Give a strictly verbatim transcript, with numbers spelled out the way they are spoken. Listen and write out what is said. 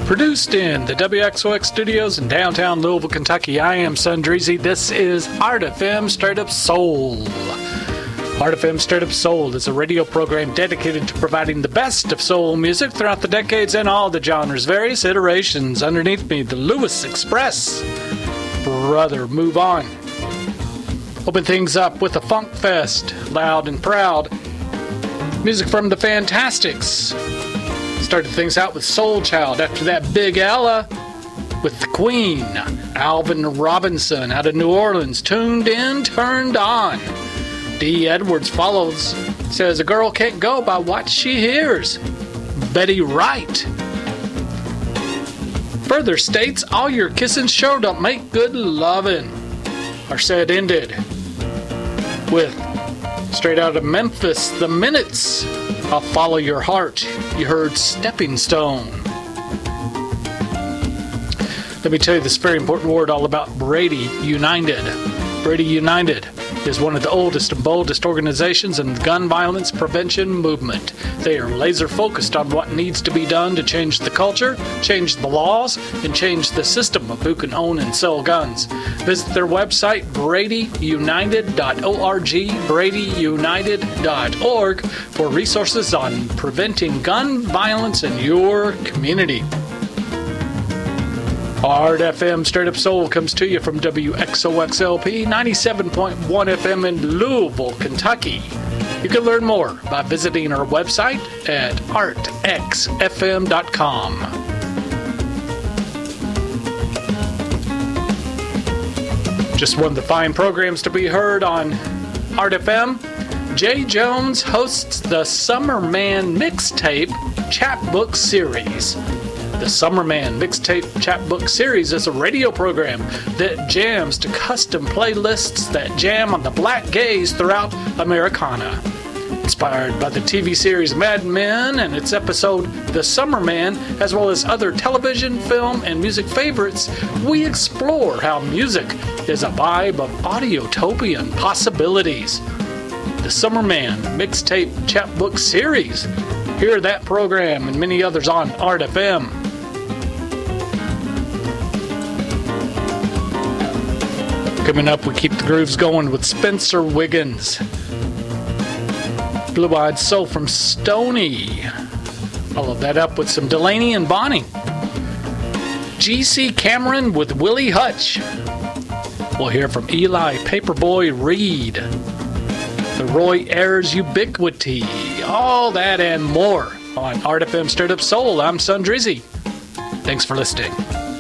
Produced in the W X O X studios in downtown Louisville, Kentucky, I am Son Dreezy. This is Art F M Straight Up Soul. Art F M Straight Up Soul is a radio program dedicated to providing the best of soul music throughout the decades and all the genres, various iterations. Underneath me, the Lewis Express. Brother, move on. Open things up with a Funk Fest, loud and proud. Music from the Fantastics. Started things out with Soul Child. After that, Big Ella with the Queen. Alvin Robinson out of New Orleans. Tuned in, turned on. Dee Edwards follows. Says a girl can't go by what she hears. Betty Wright further states all your kissing sure don't make good lovin'. Our set ended with straight out of Memphis, The Minutes. I'll Follow Your Heart. You heard Stepping Stone. Let me tell you this very important word all about Brady United. Brady United is one of the oldest and boldest organizations in the gun violence prevention movement. They are laser focused on what needs to be done to change the culture, change the laws, and change the system of who can own and sell guns. Visit their website, brady united dot org, brady united dot org, for resources on preventing gun violence in your community. Art F M Straight Up Soul comes to you from W X O X L P ninety-seven point one F M in Louisville, Kentucky. You can learn more by visiting our website at art x f m dot com. Just one of the fine programs to be heard on Art F M. Jay Jones hosts the Summerman Mixtape Chapbook Series. The Summerman Mixtape Chapbook Series is a radio program that jams to custom playlists that jam on the black gaze throughout Americana. Inspired by the T V series Mad Men and its episode The Summerman, as well as other television, film, and music favorites, we explore how music is a vibe of audiotopian possibilities. The Summerman Mixtape Chapbook Series. Hear that program and many others on Art F M. Coming up, we keep the grooves going with Spencer Wiggins. Blue Eyed Soul from Stony. Follow that up with some Delaney and Bonnie. G C Cameron with Willie Hutch. We'll hear from Eli Paperboy Reed. The Roy Ayers Ubiquity. All that and more on Art F M Straight Up Soul. I'm Son Drizzy. Thanks for listening.